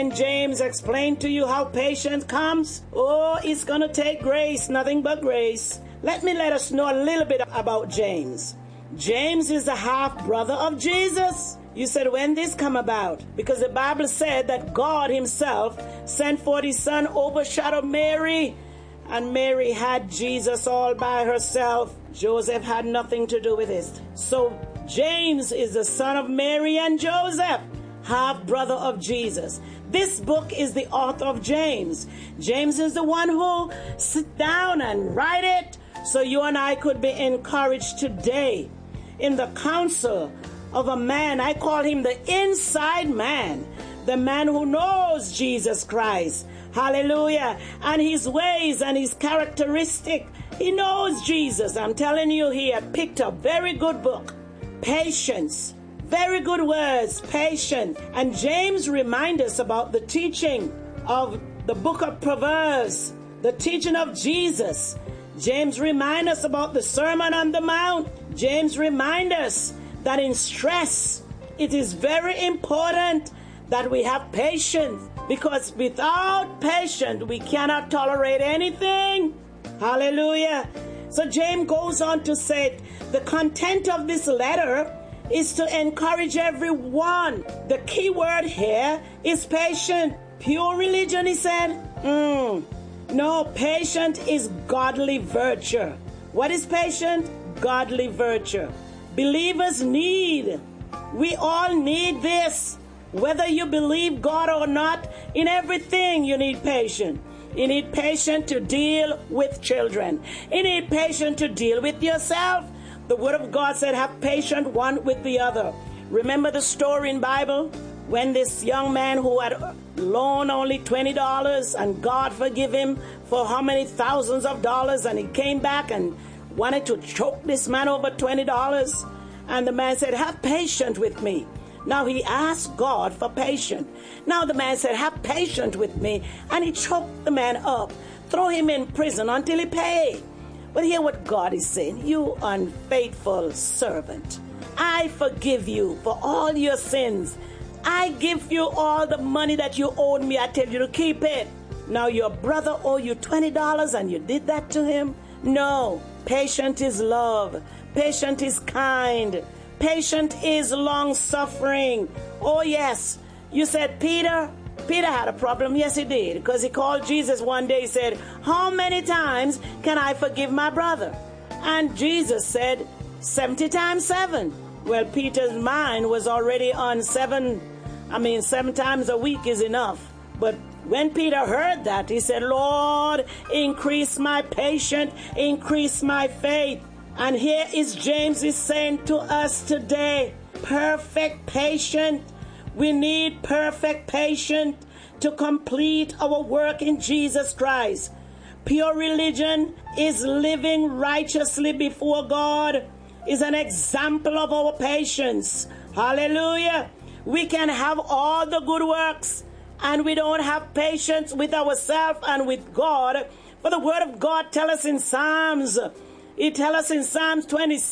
when James explained to you how patience comes? Oh, it's going to take grace, nothing but grace. Let us know a little bit about James. James is the half-brother of Jesus. You said, when this come about? Because the Bible said that God himself sent forth his son, overshadowed Mary, and Mary had Jesus all by herself. Joseph had nothing to do with it. So James is the son of Mary and Joseph, half-brother of Jesus. This book is the author of James. James is the one who sit down and write it so you and I could be encouraged today in the counsel of a man. I call him the inside man, the man who knows Jesus Christ. Hallelujah. And his ways and his characteristic. He knows Jesus. I'm telling you, he had picked a very good book. Patience. Very good words. Patience. And James reminds us about the teaching of the book of Proverbs, the teaching of Jesus. James reminds us about the Sermon on the Mount. James reminds us that in stress, it is very important that we have patience, because without patience, we cannot tolerate anything. Hallelujah. So James goes on to say, the content of this letter is to encourage everyone. The key word here is patient. Pure religion, he said. No, patient is godly virtue. What is patient? Godly virtue. Believers need. We all need this. Whether you believe God or not, in everything you need patience. You need patience to deal with children. You need patience to deal with yourself. The Word of God said, have patience one with the other. Remember the story in Bible when this young man who had loaned only $20 and God forgive him for how many thousands of dollars, and he came back and wanted to choke this man over $20. And the man said, have patience with me. Now he asked God for patience. Now the man said, have patience with me. And he choked the man up, throw him in prison until he paid. But hear what God is saying. You unfaithful servant, I forgive you for all your sins. I give you all the money that you owed me. I tell you to keep it. Now your brother owed you $20 and you did that to him? No. Patient is love. Patient is kind. Patient is long-suffering. Oh, yes. You said Peter had a problem. Yes, he did. Because he called Jesus one day. He said, how many times can I forgive my brother? And Jesus said, 70 times 7. Well, Peter's mind was already on 7 times a week is enough. But when Peter heard that, he said, Lord, increase my patience, increase my faith. And here is James is saying to us today, perfect patience. We need perfect patience to complete our work in Jesus Christ. Pure religion is living righteously before God, is an example of our patience. Hallelujah. We can have all the good works and we don't have patience with ourselves and with God. For the word of God tells us in Psalms, it tells us in Psalms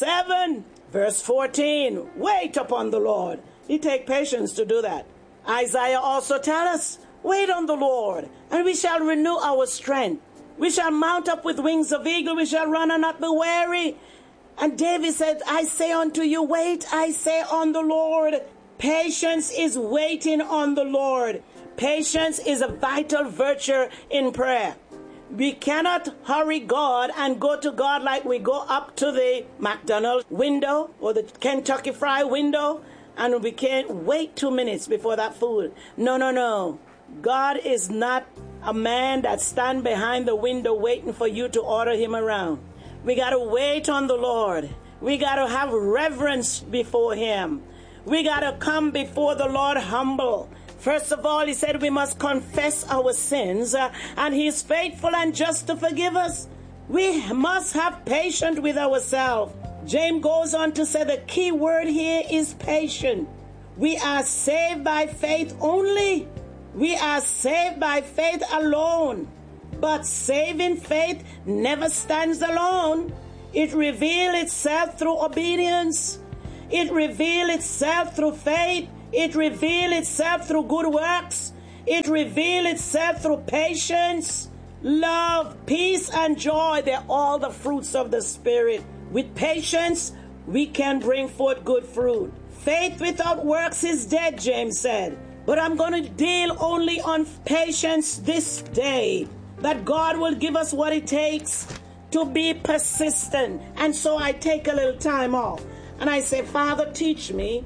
27, verse 14, wait upon the Lord. It takes patience to do that. Isaiah also tells us, wait on the Lord, and we shall renew our strength. We shall mount up with wings of eagle. We shall run and not be weary. And David said, I say unto you, wait, I say on the Lord. Patience is waiting on the Lord. Patience is a vital virtue in prayer. We cannot hurry God and go to God like we go up to the McDonald's window or the Kentucky Fried window and we can't wait 2 minutes before that food. No. God is not a man that stands behind the window waiting for you to order him around. We got to wait on the Lord. We got to have reverence before him. We got to come before the Lord humble. First of all, he said we must confess our sins, and he is faithful and just to forgive us. We must have patience with ourselves. James goes on to say the key word here is patient. We are saved by faith only. We are saved by faith alone. But saving faith never stands alone. It reveals itself through obedience. It reveals itself through faith. It reveals itself through good works. It reveals itself through patience, love, peace, and joy. They're all the fruits of the Spirit. With patience, we can bring forth good fruit. Faith without works is dead, James said. But I'm going to deal only on patience this day, that God will give us what it takes to be persistent. And so I take a little time off and I say, Father, teach me,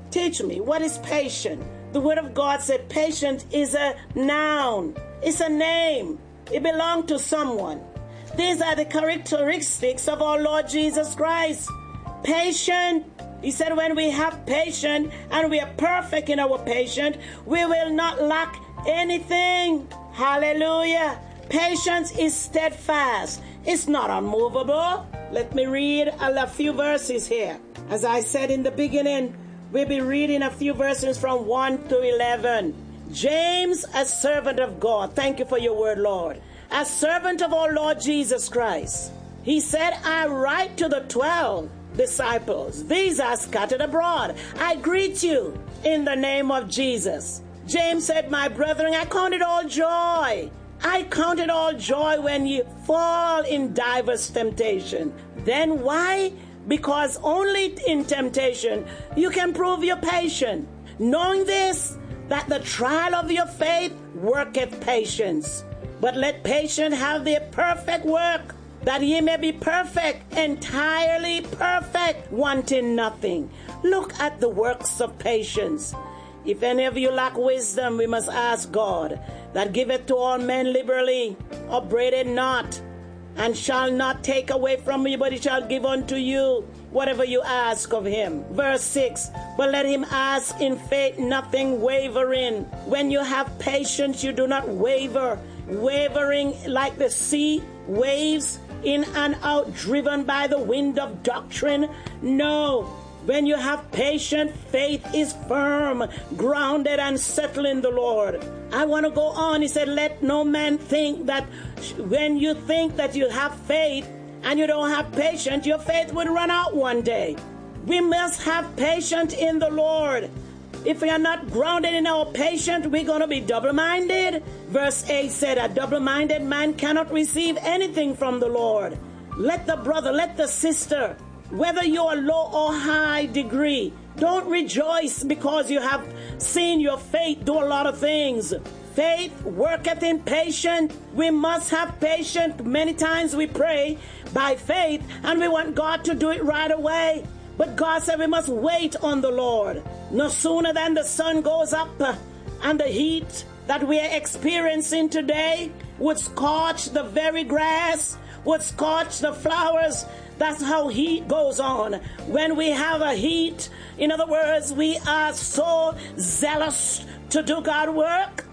what is patient? The Word of God said patient is a noun. It's a name. It belongs to someone. These are the characteristics of our Lord Jesus Christ. Patient. He said when we have patience and we are perfect in our patience, we will not lack anything. Hallelujah. Patience is steadfast. It's not unmovable. Let me read a few verses here. As I said in the beginning, we'll be reading a few verses from 1 to 11. James, a servant of God. Thank you for your word, Lord. A servant of our Lord Jesus Christ. He said, I write to the 12 disciples. These are scattered abroad. I greet you in the name of Jesus. James said, my brethren, I count it all joy. I count it all joy when you fall in diverse temptation. Then why? Because only in temptation you can prove your patience. Knowing this, that the trial of your faith worketh patience. But let patience have their perfect work, that ye may be perfect, entirely perfect, wanting nothing. Look at the works of patience. If any of you lack wisdom, we must ask God, that giveth to all men liberally, upbraided not, and shall not take away from you, but he shall give unto you whatever you ask of him. Verse 6, but let him ask in faith, nothing wavering. When you have patience, you do not waver. Wavering like the sea waves, in and out, driven by the wind of doctrine. No, when you have patience, faith is firm, grounded and settled in the Lord. I want to go on. He said, let no man think that when you think that you have faith and you don't have patience, your faith will run out one day. We must have patience in the Lord. If we are not grounded in our patience, we're going to be double-minded. Verse 8 said, a double-minded man cannot receive anything from the Lord. Let the brother, let the sister, whether you're low or high degree, don't rejoice because you have seen your faith do a lot of things. Faith worketh in patience. We must have patience. Many times we pray by faith and we want God to do it right away. But God said we must wait on the Lord. No sooner than the sun goes up and the heat that we are experiencing today would scorch the very grass, would scorch the flowers. That's how heat goes on. When we have a heat, in other words, we are so zealous to do God's work.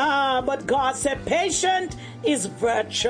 But God said patient is virtue.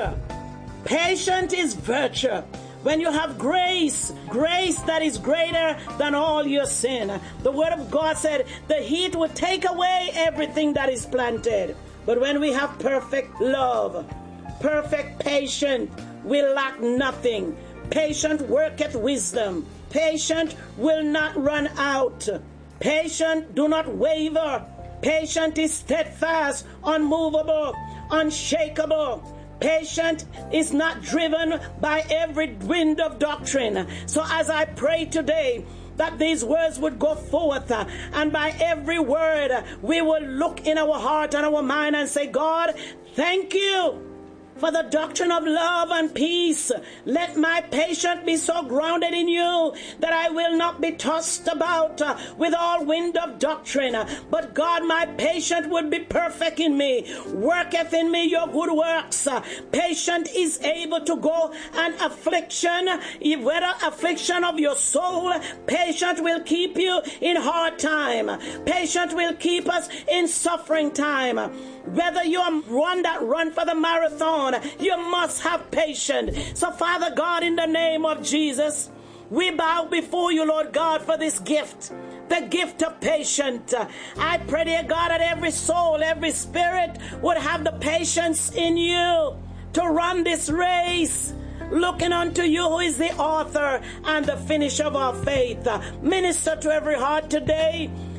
Patient is virtue. When you have grace that is greater than all your sin. The word of God said the heat would take away everything that is planted. But when we have perfect love, perfect patience, we lack nothing. Patient worketh wisdom. Patient will not run out. Patient do not waver. Patient is steadfast, unmovable, unshakable. Patient is not driven by every wind of doctrine. So as I pray today that these words would go forth, and by every word we will look in our heart and our mind and say, God, thank you for the doctrine of love and peace. Let my patience be so grounded in you that I will not be tossed about with all wind of doctrine. But God, my patience would be perfect in me. Worketh in me your good works. Patient is able to go and affliction, whether affliction of your soul, patient will keep you in hard time. Patient will keep us in suffering time. Whether you are one that run for the marathon, you must have patience. So Father God, in the name of Jesus, we bow before you, Lord God, for this gift, the gift of patience. I pray, dear God, that every soul, every spirit would have the patience in you to run this race, looking unto you who is the author and the finisher of our faith. Minister to every heart today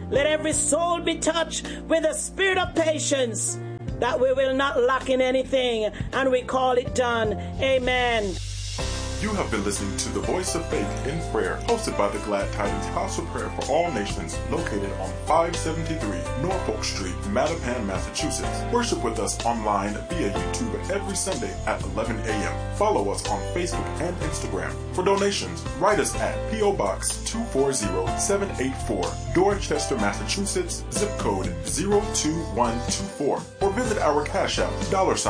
Let every soul be touched with a spirit of patience, that we will not lack in anything, and we call it done. Amen. You have been listening to The Voice of Faith in Prayer, hosted by the Glad Tidings House of Prayer for All Nations, located on 573 Norfolk Street, Mattapan, Massachusetts. Worship with us online via YouTube every Sunday at 11 a.m. Follow us on Facebook and Instagram. For donations, write us at P.O. Box 240784, Dorchester, Massachusetts, zip code 02124, or visit our Cash App,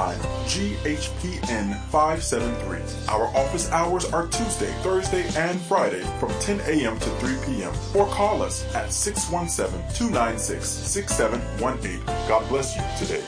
$GHPN 573. Our office hours are Tuesday, Thursday, and Friday from 10 a.m. to 3 p.m. Or call us at 617-296-6718. God bless you today.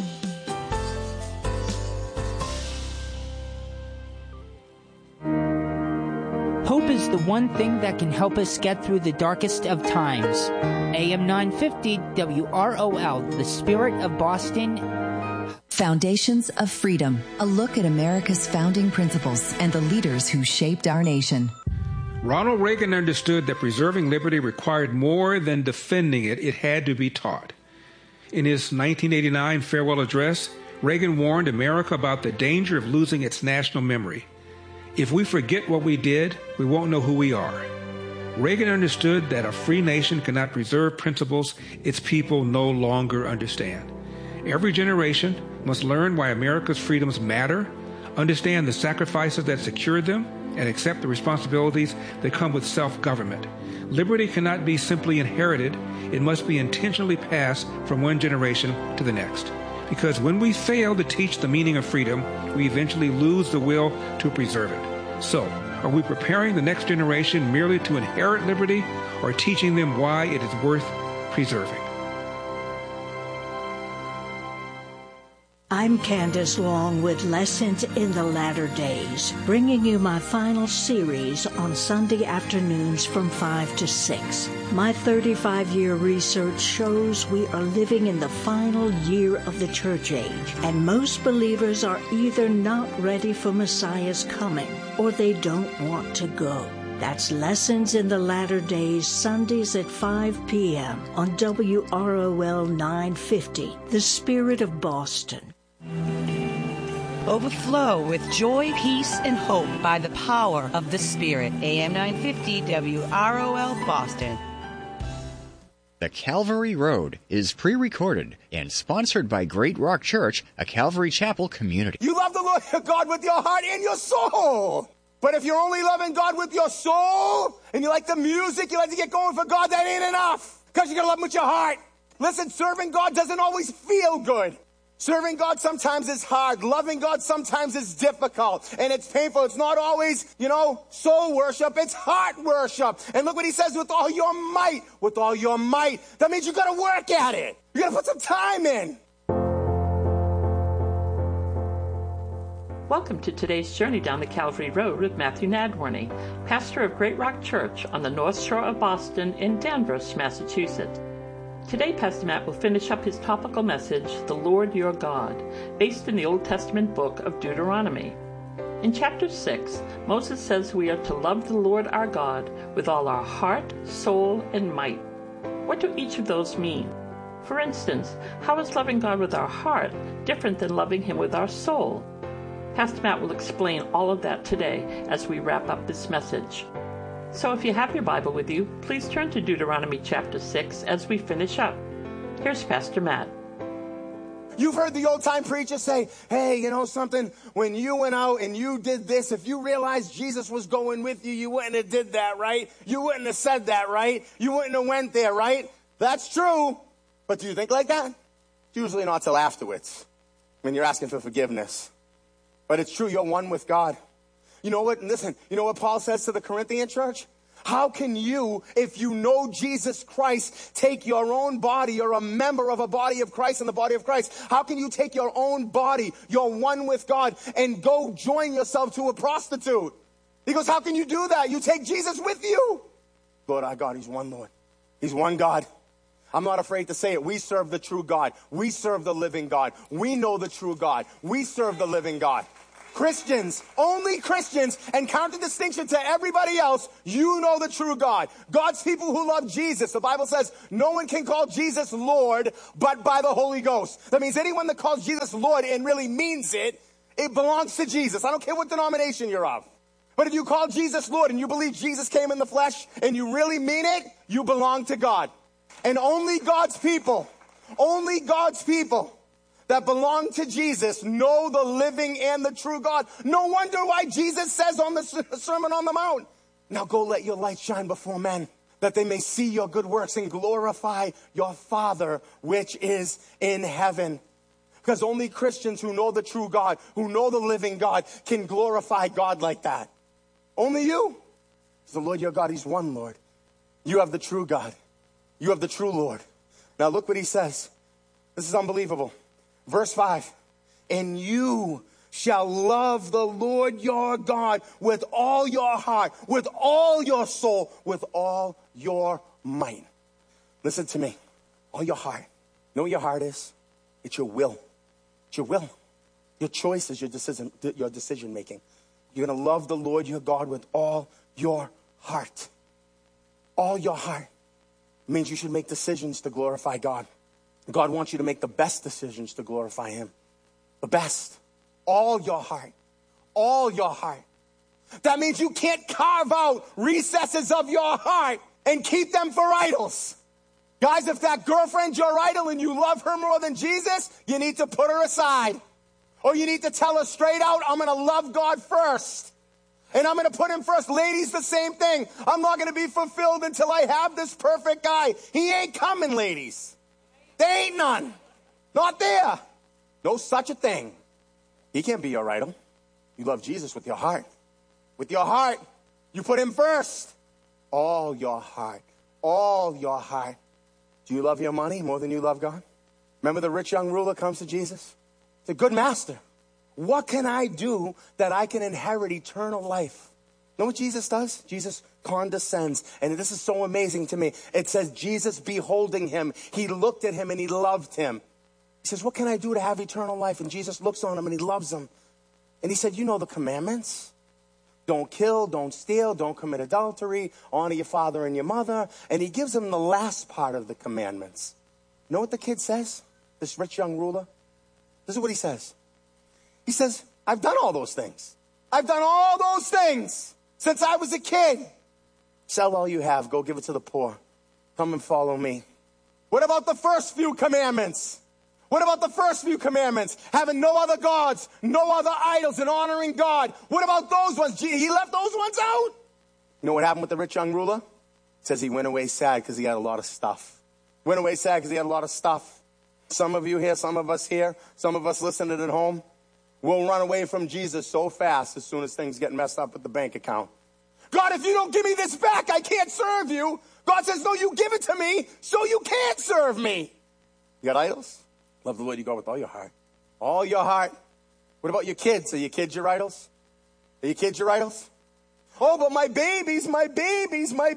Hope is the one thing that can help us get through the darkest of times. AM 950 WROL, the Spirit of Boston. Foundations of Freedom, a look at America's founding principles and the leaders who shaped our nation. Ronald Reagan understood that preserving liberty required more than defending it. It had to be taught. In his 1989 farewell address, Reagan warned America about the danger of losing its national memory. If we forget what we did, we won't know who we are. Reagan understood that a free nation cannot preserve principles its people no longer understand. Every generation must learn why America's freedoms matter, understand the sacrifices that secured them, and accept the responsibilities that come with self-government. Liberty cannot be simply inherited. It must be intentionally passed from one generation to the next. Because when we fail to teach the meaning of freedom, we eventually lose the will to preserve it. So, are we preparing the next generation merely to inherit liberty, or teaching them why it is worth preserving? I'm Candace Long with Lessons in the Latter Days, bringing you my final series on Sunday afternoons from 5 to 6. My 35-year research shows we are living in the final year of the church age, and most believers are either not ready for Messiah's coming or they don't want to go. That's Lessons in the Latter Days, Sundays at 5 p.m. on WROL 950, The Spirit of Boston. Overflow with joy, peace, and hope by the power of the Spirit. AM 950 WROL Boston. The Calvary Road is pre-recorded and sponsored by Great Rock Church, a Calvary Chapel community. You love the Lord your God with your heart and your soul. But if you're only loving God with your soul and you like the music, you like to get going for God, that ain't enough. Because you got to love him with your heart. Listen, serving God doesn't always feel good. Serving God sometimes is hard. Loving God sometimes is difficult. And it's painful. It's not always, soul worship. It's heart worship. And look what he says, with all your might. With all your might. That means you got to work at it. You got to put some time in. Welcome to today's journey down the Calvary Road with Matthew Nadworny, pastor of Great Rock Church on the North Shore of Boston in Danvers, Massachusetts. Today, Pastor Matt will finish up his topical message, The Lord Your God, based in the Old Testament book of Deuteronomy. In chapter 6, Moses says we are to love the Lord our God with all our heart, soul, and might. What do each of those mean? For instance, how is loving God with our heart different than loving him with our soul? Pastor Matt will explain all of that today as we wrap up this message. So if you have your Bible with you, please turn to Deuteronomy chapter 6 as we finish up. Here's Pastor Matt. You've heard the old-time preacher say, hey, you know something? When you went out and you did this, if you realized Jesus was going with you, you wouldn't have did that, right? You wouldn't have said that, right? You wouldn't have went there, right? That's true. But do you think like that? Usually not till afterwards, when you're asking for forgiveness. But it's true, you're one with God. You know what? Listen, you know what Paul says to the Corinthian church? How can you, if you know Jesus Christ, take your own body, you're a member of a body of Christ in the body of Christ. How can you take your own body, you're one with God, and go join yourself to a prostitute? He goes, how can you do that? You take Jesus with you. Lord our God, he's one Lord. He's one God. I'm not afraid to say it. We serve the true God. We serve the living God. We know the true God. We serve the living God. Christians, only Christians, and counter-distinction to everybody else, you know the true God. God's people who love Jesus. The Bible says no one can call Jesus Lord but by the Holy Ghost. That means anyone that calls Jesus Lord and really means it, it belongs to Jesus. I don't care what denomination you're of. But if you call Jesus Lord and you believe Jesus came in the flesh and you really mean it, you belong to God. And only God's people that belong to Jesus know the living and the true God. No wonder why Jesus says on the Sermon on the Mount, now go let your light shine before men, that they may see your good works and glorify your Father which is in heaven. Because only Christians who know the true God, who know the living God, can glorify God like that. Only you. Because the Lord your God, he's one Lord. You have the true God. You have the true Lord. Now look what he says. This is unbelievable. Verse 5, and you shall love the Lord your God with all your heart, with all your soul, with all your might. Listen to me. All your heart. You know what your heart is? It's your will. It's your will. Your choice is your decision making. You're going to love the Lord your God with all your heart. All your heart. It means you should make decisions to glorify God. God wants you to make the best decisions to glorify him. The best. All your heart. All your heart. That means you can't carve out recesses of your heart and keep them for idols. Guys, if that girlfriend's your idol and you love her more than Jesus, you need to put her aside. Or you need to tell her straight out, I'm going to love God first. And I'm going to put him first. Ladies, the same thing. I'm not going to be fulfilled until I have this perfect guy. He ain't coming, ladies. There ain't none. Not there. No such a thing. He can't be your idol. You love Jesus with your heart. With your heart. You put him first. All your heart. All your heart. Do you love your money more than you love God? Remember the rich young ruler comes to Jesus? It's a good master. What can I do that I can inherit eternal life? You know what Jesus does? Jesus condescends. And this is so amazing to me. It says Jesus beholding him, he looked at him and he loved him. He says, what can I do to have eternal life? And Jesus looks on him and he loves him. And he said, you know the commandments. Don't kill, don't steal, don't commit adultery, honor your father and your mother. And he gives him the last part of the commandments. You know what the kid says? This rich young ruler? This is what he says. He says, I've done all those things. I've done all those things since I was a kid. Sell all you have. Go give it to the poor. Come and follow me. What about the first few commandments? What about the first few commandments? Having no other gods, no other idols, and honoring God. What about those ones? He left those ones out. You know what happened with the rich young ruler? It says he went away sad because he had a lot of stuff. Went away sad because he had a lot of stuff. Some of you here, some of us here, some of us listening at home, we'll run away from Jesus so fast as soon as things get messed up with the bank account. God, if you don't give me this back, I can't serve you. God says, no, you give it to me so you can serve me. You got idols? Love the Lord you go with all your heart. All your heart. What about your kids? Are your kids your idols? Are your kids your idols? Oh, but my babies, my babies, my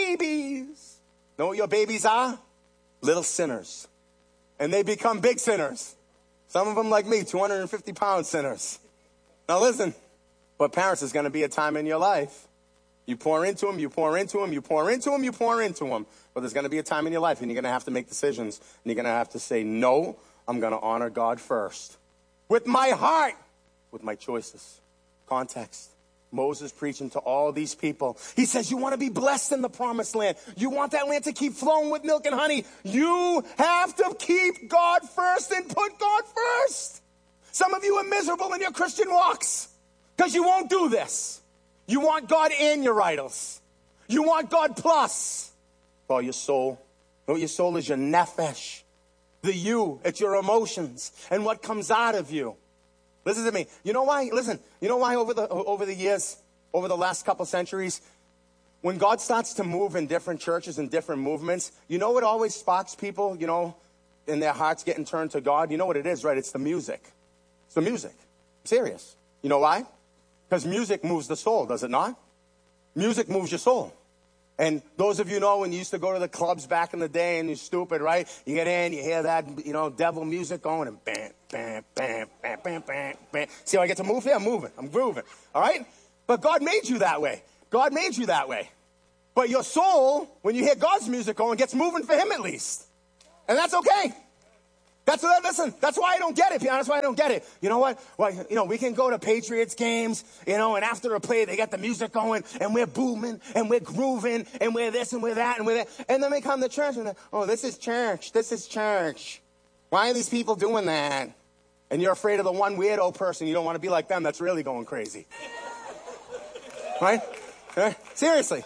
babies. Know what your babies are? Little sinners. And they become big sinners. Some of them like me, 250-pound sinners. Now listen, but parents, there's going to be a time in your life. You pour into them, you pour into them, you pour into them, you pour into them. But there's going to be a time in your life and you're going to have to make decisions. And you're going to have to say, no, I'm going to honor God first. With my heart, with my choices. Context. Moses preaching to all these people. He says, you want to be blessed in the promised land. You want that land to keep flowing with milk and honey. You have to keep God first and put God first. Some of you are miserable in your Christian walks because you won't do this. You want God and your idols. You want God plus. All your soul. You know what your soul is? Your nephesh. The you. It's your emotions and what comes out of you. Listen to me. You know why? Listen. You know why over the years, over the last couple centuries, when God starts to move in different churches and different movements, you know what always sparks people, you know, in their hearts getting turned to God? You know what it is, right? It's the music. It's the music. I'm serious. You know why? Because music moves the soul, does it not? Music moves your soul. And those of you know when you used to go to the clubs back in the day and you're stupid, right? You get in, you hear that, you know, devil music going and bam, bam, bam, bam, bam, bam, man. See how I get to move here? I'm moving. I'm grooving. All right? But God made you that way. God made you that way. But your soul, when you hear God's music going, gets moving for him at least. And that's okay. Listen, that's why I don't get it. That's why I don't get it. You know what? Well, you know, we can go to Patriots games, you know, and after a play, they got the music going, and we're booming, and we're grooving, and we're this, and we're that, and we're that. And then they come to church, and oh, this is church. This is church. Why are these people doing that? And you're afraid of the one weirdo person. You don't want to be like them. That's really going crazy. Right? Seriously.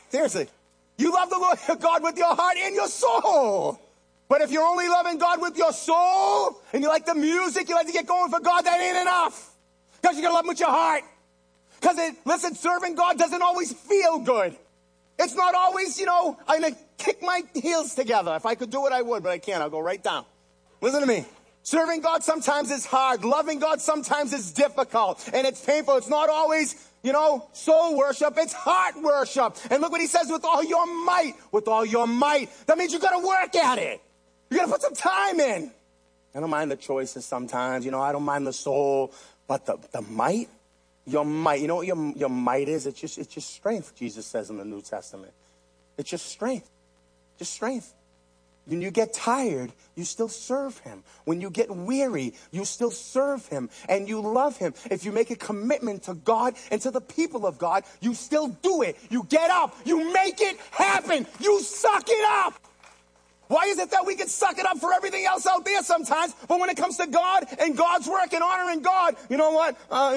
You love the Lord your God with your heart and your soul. But if you're only loving God with your soul, and you like the music, you like to get going for God, that ain't enough. Because you got to love him with your heart. Because, listen, serving God doesn't always feel good. It's not always, you know, I'm going to kick my heels together. If I could do it, I would, but I can't. I'll go right down. Listen to me. Serving God sometimes is hard. Loving God sometimes is difficult. And it's painful. It's not always, you know, soul worship. It's heart worship. And look what he says, with all your might. With all your might. That means you got to work at it. You got to put some time in. I don't mind the choices sometimes. You know, I don't mind the soul. But the might, your might, you know what your might is? It's just strength, Jesus says in the New Testament. It's just strength. Just strength. When you get tired, you still serve him. When you get weary, you still serve him. And you love him. If you make a commitment to God and to the people of God, you still do it. You get up. You make it happen. You suck it up. Why is it that we can suck it up for everything else out there sometimes, but when it comes to God and God's work and honoring God, you know what?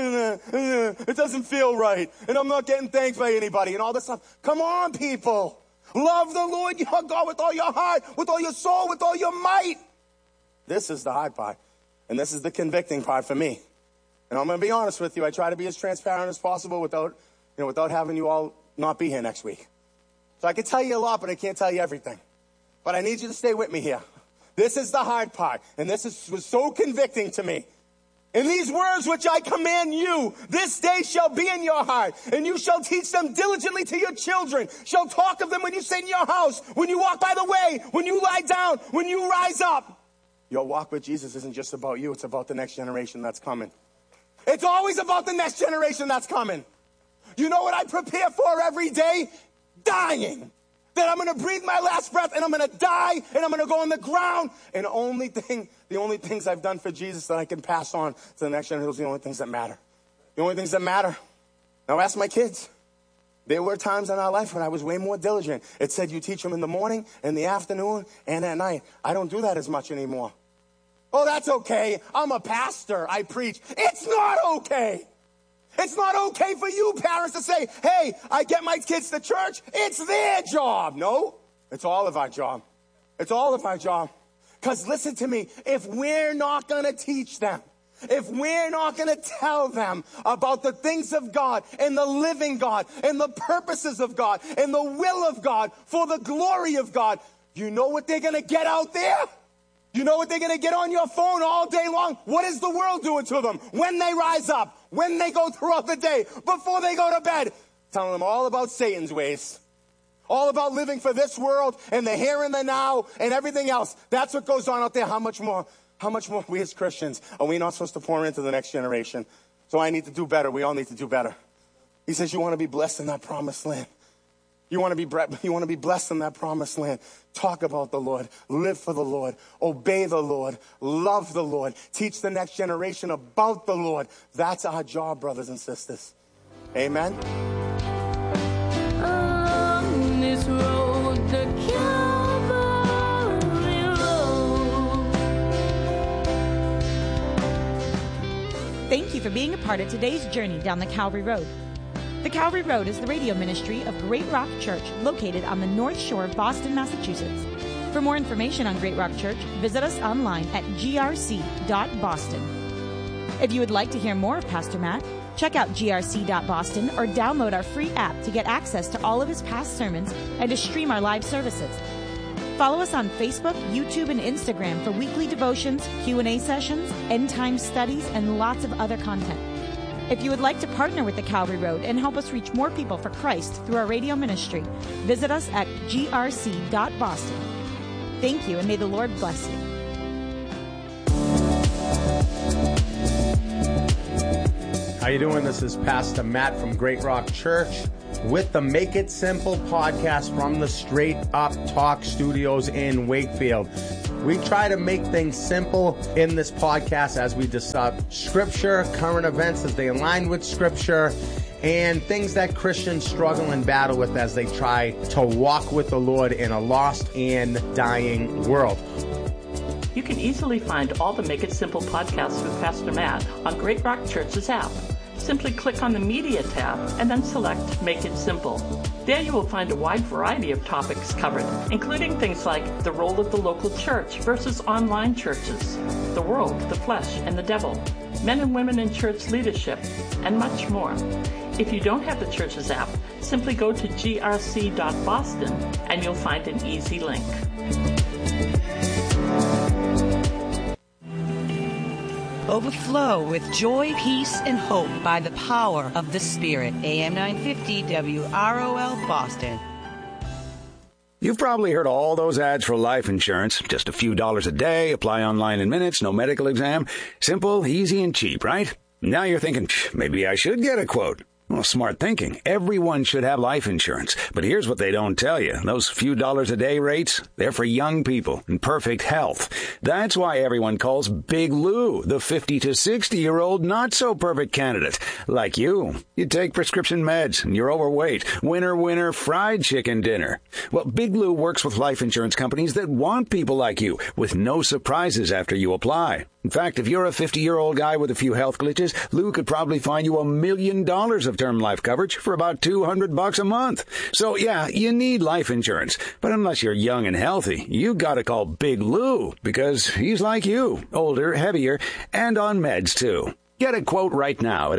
It doesn't feel right. And I'm not getting thanked by anybody and all this stuff. Come on, people. Love the Lord your God with all your heart, with all your soul, with all your might. This is the hard part. And this is the convicting part for me. And I'm going to be honest with you. I try to be as transparent as possible without having you all not be here next week. So I can tell you a lot, but I can't tell you everything. But I need you to stay with me here. This is the hard part. And this was so convicting to me. In these words which I command you, this day shall be in your heart. And you shall teach them diligently to your children. Shall talk of them when you sit in your house, when you walk by the way, when you lie down, when you rise up. Your walk with Jesus isn't just about you. It's about the next generation that's coming. It's always about the next generation that's coming. You know what I prepare for every day? Dying. That I'm going to breathe my last breath and I'm going to die and I'm going to go on the ground. And the only things I've done for Jesus that I can pass on to the next generation, those are the only things that matter. The only things that matter. Now ask my kids. There were times in our life when I was way more diligent. It said you teach them in the morning, in the afternoon, and at night. I don't do that as much anymore. Oh, that's okay. I'm a pastor. I preach. It's not okay. It's not okay for you parents to say, hey, I get my kids to church. It's their job. No, it's all of our job. It's all of our job. Because listen to me, if we're not going to teach them, if we're not going to tell them about the things of God and the living God and the purposes of God and the will of God for the glory of God, you know what they're going to get out there? You know what they're going to get on your phone all day long? What is the world doing to them when they rise up, when they go throughout the day, before they go to bed? Telling them all about Satan's ways. All about living for this world and the here and the now and everything else. That's what goes on out there. How much more we as Christians are we not supposed to pour into the next generation? So I need to do better. We all need to do better. He says you want to be blessed in that promised land. You want to be blessed in that promised land. Talk about the Lord. Live for the Lord. Obey the Lord. Love the Lord. Teach the next generation about the Lord. That's our job, brothers and sisters. Amen. On this road, the Calvary Road. Thank you for being a part of today's journey down the Calvary Road. The Calvary Road is the radio ministry of Great Rock Church, located on the North Shore of Boston, Massachusetts. For more information on Great Rock Church, visit us online at grc.boston. If you would like to hear more of Pastor Matt, check out grc.boston or download our free app to get access to all of his past sermons and to stream our live services. Follow us on Facebook, YouTube, and Instagram for weekly devotions, Q&A sessions, end-time studies, and lots of other content. If you would like to partner with the Calvary Road and help us reach more people for Christ through our radio ministry, visit us at grc.boston. Thank you, and may the Lord bless you. How you doing? This is Pastor Matt from Great Rock Church with the Make It Simple podcast from the Straight Up Talk Studios in Wakefield. We try to make things simple in this podcast as we discuss Scripture, current events as they align with Scripture, and things that Christians struggle and battle with as they try to walk with the Lord in a lost and dying world. You can easily find all the Make It Simple podcasts with Pastor Matt on Great Rock Church's app. Simply click on the Media tab and then select Make It Simple. There you will find a wide variety of topics covered, including things like the role of the local church versus online churches, the world, the flesh, and the devil, men and women in church leadership, and much more. If you don't have the church's app, simply go to grc.boston and you'll find an easy link. Overflow with joy, peace, and hope by the power of the Spirit. AM 950 WROL Boston. You've probably heard all those ads for life insurance. Just a few dollars a day, apply online in minutes, no medical exam. Simple, easy, and cheap, right? Now you're thinking, maybe I should get a quote. Well, smart thinking. Everyone should have life insurance. But here's what they don't tell you. Those few dollars a day rates, they're for young people in perfect health. That's why everyone calls Big Lou the 50 to 60-year-old not-so-perfect candidate. Like you. You take prescription meds and you're overweight. Winner, fried chicken dinner. Well, Big Lou works with life insurance companies that want people like you with no surprises after you apply. In fact, if you're a 50-year-old guy with a few health glitches, Lou could probably find you $1 million of term life coverage for about $200 a month. So, yeah, you need life insurance. But unless you're young and healthy, you gotta call Big Lou, because he's like you, older, heavier, and on meds, too. Get a quote right now at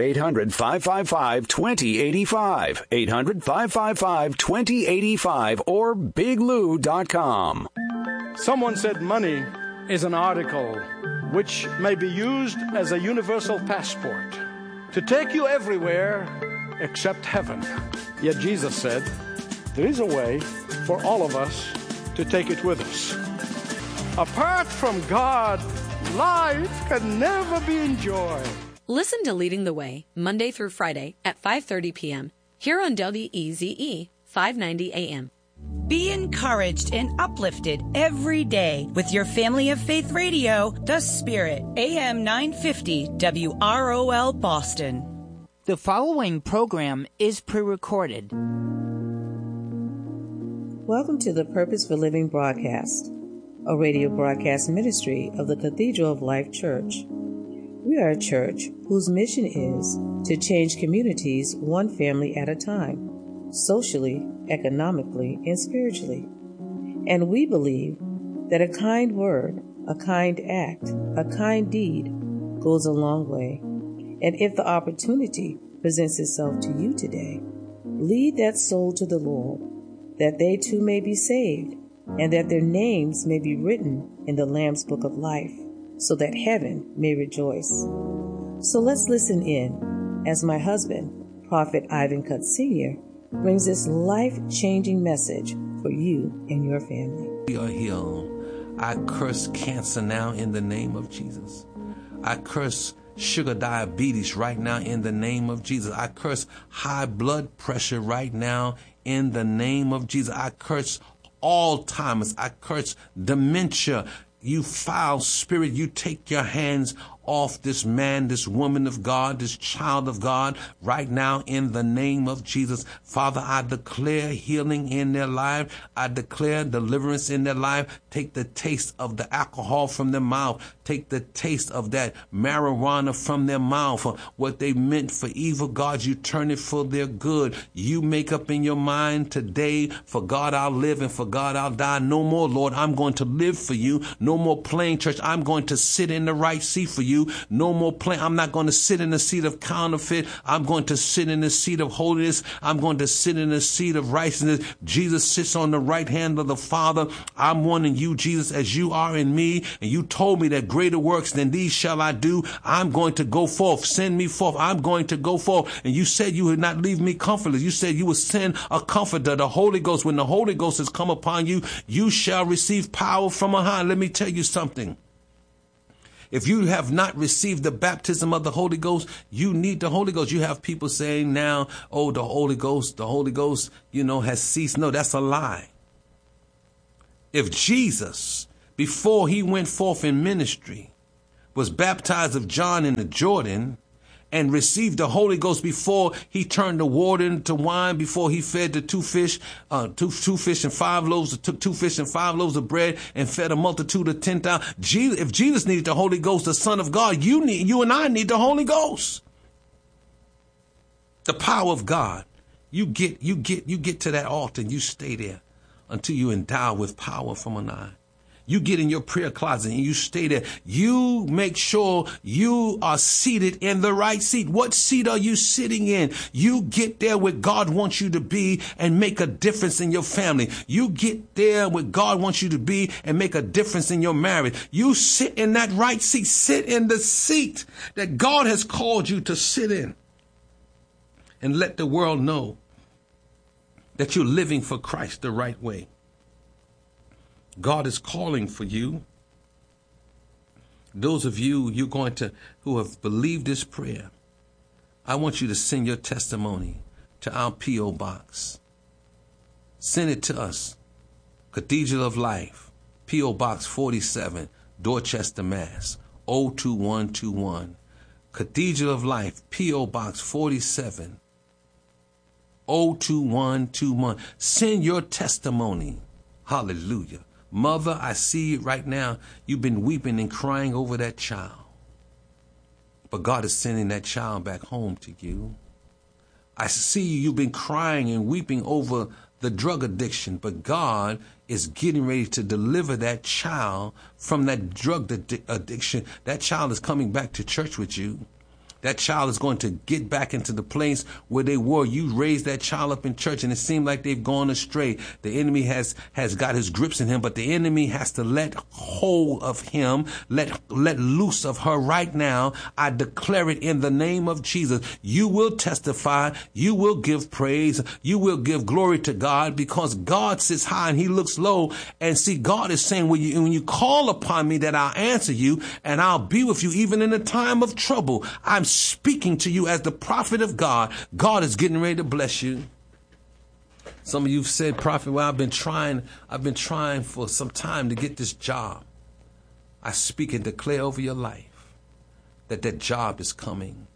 800-555-2085, 800-555-2085, or biglou.com. Someone said money is an article which may be used as a universal passport to take you everywhere except heaven. Yet Jesus said, there is a way for all of us to take it with us. Apart from God, life can never be enjoyed. Listen to Leading the Way, Monday through Friday at 5:30 p.m. here on WEZE 590 AM. Be encouraged and uplifted every day with your Family of Faith radio, The Spirit, AM 950 WROL Boston. The following program is pre-recorded. Welcome to the Purpose for Living broadcast, a radio broadcast ministry of the Cathedral of Life Church. We are a church whose mission is to change communities one family at a time, socially, economically, and spiritually. And we believe that a kind word, a kind act, a kind deed goes a long way. And if the opportunity presents itself to you today, lead that soul to the Lord, that they too may be saved, and that their names may be written in the Lamb's Book of Life, so that heaven may rejoice. So let's listen in as my husband, Prophet Ivan Cutt Sr., brings this life-changing message for you and your family. We are healed. I curse cancer now in the name of Jesus. I curse sugar diabetes right now in the name of Jesus. I curse high blood pressure right now in the name of Jesus. I curse Alzheimer's. I curse dementia. You foul spirit, you take your hands off this man, this woman of God, this child of God, right now in the name of Jesus. Father, I declare healing in their life. I declare deliverance in their life. Take the taste of the alcohol from their mouth. Take the taste of that marijuana from their mouth. What they meant for evil, God, you turn it for their good. You make up in your mind today, for God I'll live and for God I'll die. No more, Lord, I'm going to live for you. No more playing church. I'm going to sit in the right seat for you. No more playing. I'm not going to sit in the seat of counterfeit. I'm going to sit in the seat of holiness. I'm going to sit in the seat of righteousness. Jesus sits on the right hand of the Father. I'm wanting you, Jesus, as you are in me. And you told me that greater works than these shall I do. I'm going to go forth. Send me forth. I'm going to go forth. And you said you would not leave me comfortless. You said you would send a comforter, the Holy Ghost. When the Holy Ghost has come upon you, you shall receive power from on high. Let me tell you something. If you have not received the baptism of the Holy Ghost, you need the Holy Ghost. You have people saying now, oh, the Holy Ghost, has ceased. No, that's a lie. If Jesus, before he went forth in ministry, was baptized of John in the Jordan and received the Holy Ghost before he turned the water into wine, before he fed the two fish and 5 loaves, took 2 fish and 5 loaves of bread and fed a multitude of 10,000. If Jesus needed the Holy Ghost, the Son of God, you and I need the Holy Ghost. The power of God. You get to that altar and you stay there until you endow with power from on high. You get in your prayer closet and you stay there. You make sure you are seated in the right seat. What seat are you sitting in? You get there where God wants you to be and make a difference in your family. You get there where God wants you to be and make a difference in your marriage. You sit in that right seat. Sit in the seat that God has called you to sit in. And let the world know that you're living for Christ the right way. God is calling for you. Those of you who have believed this prayer, I want you to send your testimony to our P.O. Box. Send it to us. Cathedral of Life, P.O. Box 47, Dorchester, Mass. 02121. Cathedral of Life, P.O. Box 47, 02121. Send your testimony. Hallelujah. Mother, I see it right now. You've been weeping and crying over that child. But God is sending that child back home to you. I see you've been crying and weeping over the drug addiction, but God is getting ready to deliver that child from that drug addiction. That child is coming back to church with you. That child is going to get back into the place where they were. You raised that child up in church and it seemed like they've gone astray. The enemy has got his grips in him, but the enemy has to let hold of him, let loose of her right now. I declare it in the name of Jesus. You will testify. You will give praise. You will give glory to God because God sits high and he looks low. And see, God is saying, when you call upon me that I'll answer you and I'll be with you even in a time of trouble. I'm speaking to you as the prophet of God. God is getting ready to bless you. Some of you have said, Prophet, well, I've been trying for some time to get this job. I speak and declare over your life that job is coming.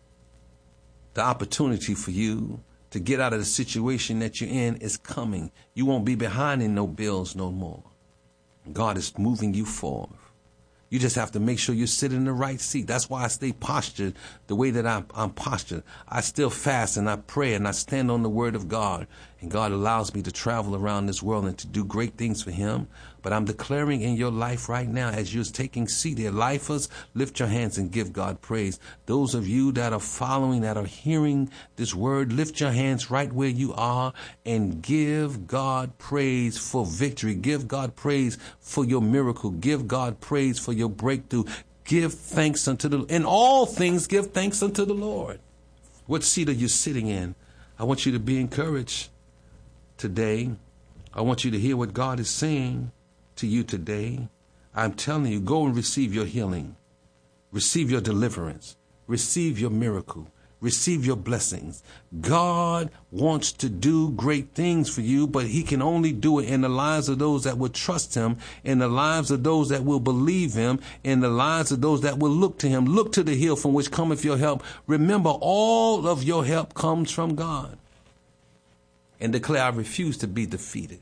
The opportunity for you to get out of the situation that you're in is coming. You won't be behind in no bills no more. God is moving you forward. You just have to make sure you sit in the right seat. That's why I stay postured the way that I'm postured. I still fast and I pray and I stand on the word of God. And God allows me to travel around this world and to do great things for him. But I'm declaring in your life right now, as you're taking seat here, lifers, lift your hands and give God praise. Those of you that are following, that are hearing this word, lift your hands right where you are and give God praise for victory. Give God praise for your miracle. Give God praise for your breakthrough. Give thanks unto the Lord. In all things, give thanks unto the Lord. What seat are you sitting in? I want you to be encouraged today. I want you to hear what God is saying to you today. I'm telling you, go and receive your healing. Receive your deliverance. Receive your miracle. Receive your blessings. God wants to do great things for you, but he can only do it in the lives of those that will trust him, in the lives of those that will believe him, in the lives of those that will look to him. Look to the hill from which cometh your help. Remember, all of your help comes from God. And declare, I refuse to be defeated.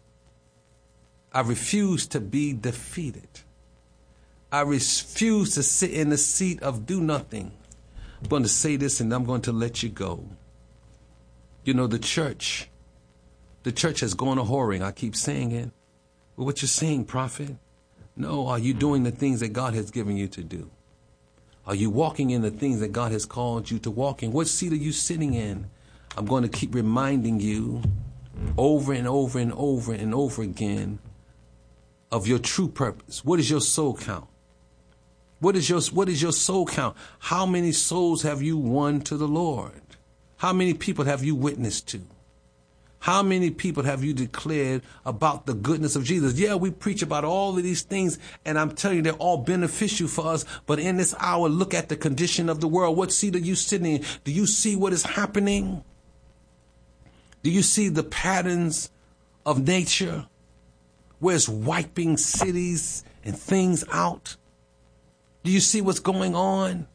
I refuse to be defeated. I refuse to sit in the seat of do nothing. I'm going to say this and I'm going to let you go. You know, the church has gone a whoring. I keep saying it. Well, what you're saying, prophet? No, are you doing the things that God has given you to do? Are you walking in the things that God has called you to walk in? What seat are you sitting in? I'm going to keep reminding you over and over and over and over again of your true purpose. What is your soul count? What is your soul count? How many souls have you won to the Lord? How many people have you witnessed to? How many people have you declared about the goodness of Jesus? Yeah, we preach about all of these things, and I'm telling you, they're all beneficial for us. But in this hour, look at the condition of the world. What seat are you sitting in? Do you see what is happening? Do you see the patterns of nature where it's wiping cities and things out? Do you see what's going on?